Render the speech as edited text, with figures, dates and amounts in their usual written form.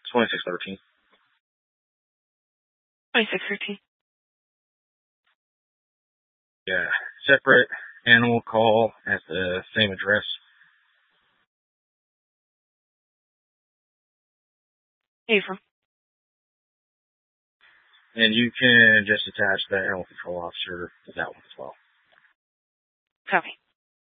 2613. 2613. Yeah. Separate animal call at the same address. April. And you can just attach the animal control officer to that one as well. Copy.